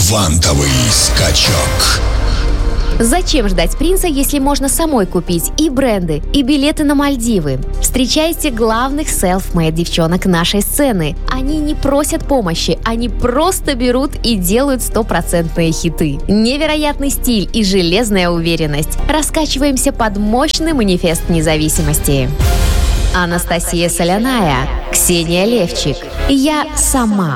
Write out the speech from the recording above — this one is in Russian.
Квантовый скачок. Зачем ждать принца, если можно самой купить и бренды, и билеты на Мальдивы? Встречайте главных селф-мейд девчонок нашей сцены. Они не просят помощи, они просто берут и делают стопроцентные хиты. Невероятный стиль и железная уверенность. Раскачиваемся под мощный манифест независимости. Анастасия Соляная, Ксения Левчик. Я сама.